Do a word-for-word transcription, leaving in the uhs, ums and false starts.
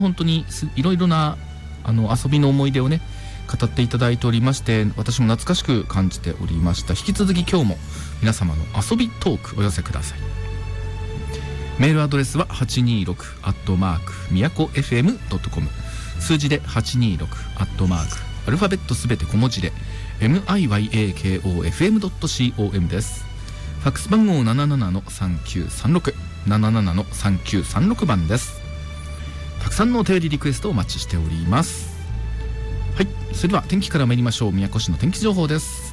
本当にいろいろなあの遊びの思い出をね語っていただいておりまして、私も懐かしく感じておりました。引き続き今日も皆様の遊びトークお寄せください。メールアドレスは はちにーろく アットマーク みやこ エフエム ドット コム、 数字で はちにーろく アットマーク アルファベットすべて小文字で ミヤコ エフエム ドット コム です。ファックス番号 ななななのさんきゅうさんろく ななななのさんきゅうさんろく 番です。たくさんのお便りリクエストをお待ちしております。はい、それでは天気から参りましょう。宮古市の天気情報です。